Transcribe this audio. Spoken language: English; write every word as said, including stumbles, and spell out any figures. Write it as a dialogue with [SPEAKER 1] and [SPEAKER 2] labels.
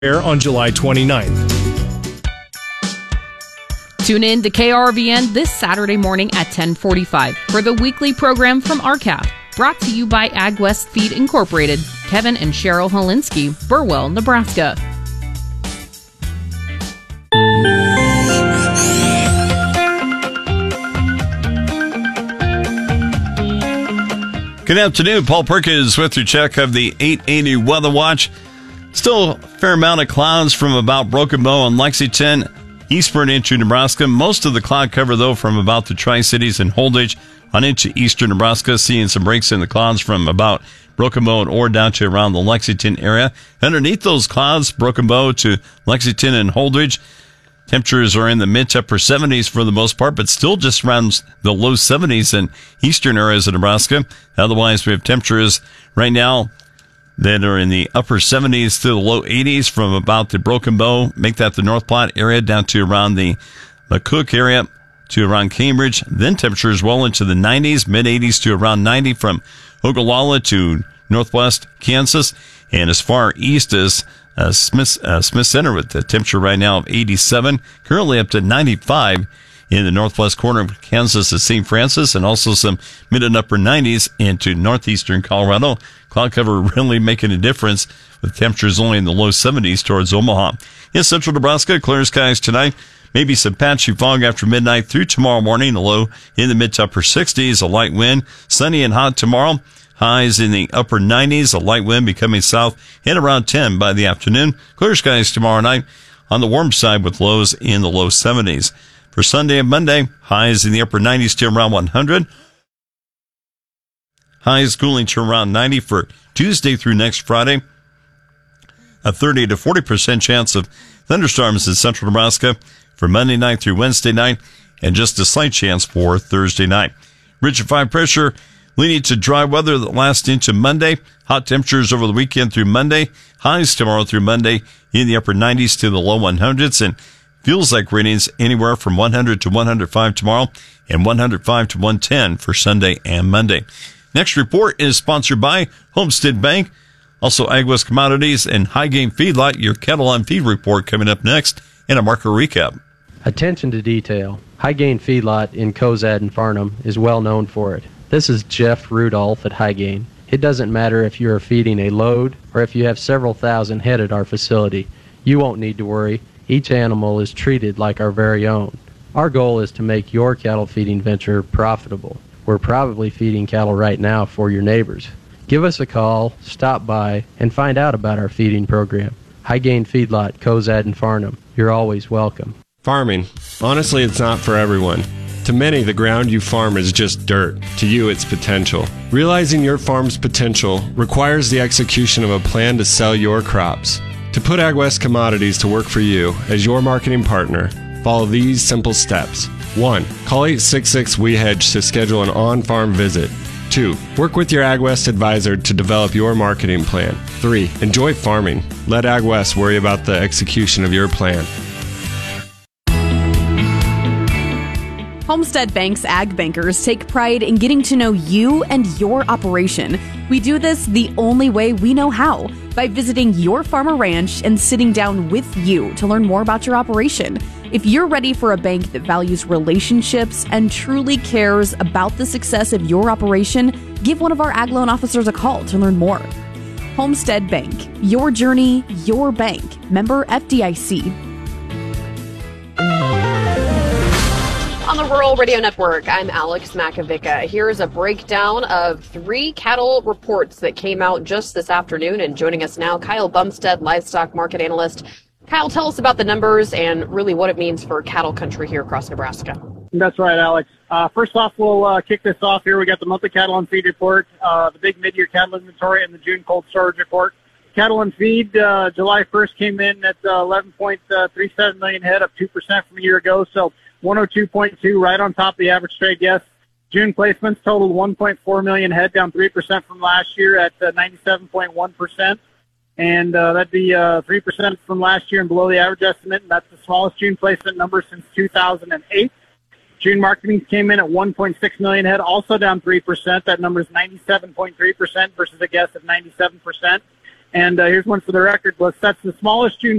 [SPEAKER 1] on July twenty-ninth.
[SPEAKER 2] Tune in to K R V N this Saturday morning at ten forty-five for the weekly program from R C A F, brought to you by AgWest Feed Incorporated, Kevin and Cheryl Holinsky, Burwell, Nebraska.
[SPEAKER 3] Good afternoon. Paul Perkins with your check of the eight eighty Weather Watch. Still a fair amount of clouds from about Broken Bow and Lexington, eastward into Nebraska. Most of the cloud cover, though, from about the Tri-Cities and Holdridge on into eastern Nebraska. Seeing some breaks in the clouds from about Broken Bow and Ore down to around the Lexington area. Underneath those clouds, Broken Bow to Lexington and Holdridge, temperatures are in the mid to upper seventies for the most part, but still just around the low seventies in eastern areas of Nebraska. Otherwise, we have temperatures right now that are in the upper seventies to the low eighties from about the Broken Bow, make that the North Platte area, down to around the McCook area to around Cambridge. Then temperatures well into the nineties, mid eighties to around ninety from Ogallala to northwest Kansas, and as far east as Uh, Smith, uh, Smith Center with the temperature right now of eighty-seven, currently up to ninety-five in the northwest corner of Kansas at Saint Francis, and also some mid and upper nineties into northeastern Colorado. Cloud cover really making a difference with temperatures only in the low seventies towards Omaha. In central Nebraska, clear skies tonight. Maybe some patchy fog after midnight through tomorrow morning. A low in the mid to upper sixties, a light wind. Sunny and hot tomorrow. Highs in the upper nineties, a light wind becoming south at around ten by the afternoon. Clear skies tomorrow night on the warm side with lows in the low seventies. For Sunday and Monday, highs in the upper nineties to around one hundred. Highs cooling to around ninety for Tuesday through next Friday. A thirty to forty percent chance of thunderstorms in central Nebraska for Monday night through Wednesday night, and just a slight chance for Thursday night. Ridge of high pressure leading to dry weather that lasts into Monday. Hot temperatures over the weekend through Monday. Highs tomorrow through Monday in the upper nineties to the low hundreds. And feels like readings anywhere from one hundred to one hundred five tomorrow and one hundred five to one ten for Sunday and Monday. Next report is sponsored by Homestead Bank. Also AgWest Commodities and High Gain Feedlot. Your cattle on feed report coming up next and a market recap.
[SPEAKER 4] Attention to detail. High Gain Feedlot in Cozad and Farnham is well known for it. This is Jeff Rudolph at High Gain. It doesn't matter if you are feeding a load or if you have several thousand head at our facility. You won't need to worry. Each animal is treated like our very own. Our goal is to make your cattle feeding venture profitable. We're probably feeding cattle right now for your neighbors. Give us a call, stop by, and find out about our feeding program. High Gain Feedlot, Cozad and Farnham. You're always welcome.
[SPEAKER 5] Farming. Honestly, it's not for everyone. To many, the ground you farm is just dirt. To you, it's potential. Realizing your farm's potential requires the execution of a plan to sell your crops. To put AgWest Commodities to work for you as your marketing partner, follow these simple steps. one. Call eight six six W E hedge to schedule an on-farm visit. two. Work with your AgWest advisor to develop your marketing plan. three. Enjoy farming. Let AgWest worry about the execution of your plan.
[SPEAKER 6] Homestead Bank's Ag Bankers take pride in getting to know you and your operation. We do this the only way we know how, by visiting your farm or ranch and sitting down with you to learn more about your operation. If you're ready for a bank that values relationships and truly cares about the success of your operation, give one of our Ag Loan officers a call to learn more. Homestead Bank, your journey, your bank. Member F D I C.
[SPEAKER 7] On the Rural Radio Network, I'm Alex Makovica. Here's a breakdown of three cattle reports that came out just this afternoon. And joining us now, Kyle Bumstead, livestock market analyst. Kyle, tell us about the numbers and really what it means for cattle country here across Nebraska.
[SPEAKER 8] That's right, Alex. Uh, first off, we'll uh, kick this off here. We got the monthly cattle and feed report, uh, the big mid-year cattle inventory, and the June cold storage report. Cattle and feed, uh, July first came in at uh, eleven point three seven million head, up two percent from a year ago. So one oh two point two, right on top of the average trade guess. June placements totaled one point four million head, down three percent from last year at uh, ninety-seven point one percent. And uh, that'd be uh, three percent from last year and below the average estimate. And that's the smallest June placement number since two thousand eight. June marketing came in at one point six million head, also down three percent. That number is ninety-seven point three percent versus a guess of ninety-seven percent. And uh, here's one for the record books. That's the smallest June